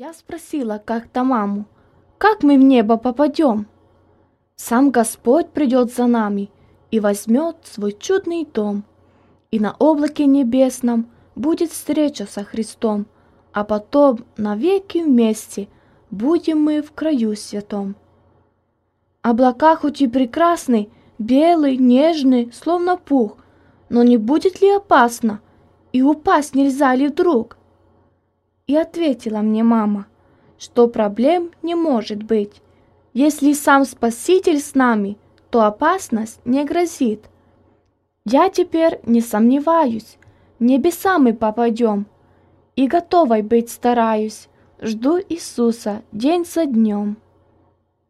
Я спросила как-то маму, как мы в небо попадем? Сам Господь придет за нами и возьмет свой чудный дом. И на облаке небесном будет встреча со Христом, а потом навеки вместе будем мы в краю святом. Облака хоть и прекрасны, белый, нежный, словно пух, но не будет ли опасно, и упасть нельзя ли вдруг? И ответила мне мама, что проблем не может быть. Если сам Спаситель с нами, то опасность не грозит. Я теперь не сомневаюсь, в небеса мы попадем, и готовой быть стараюсь, жду Иисуса день за днем.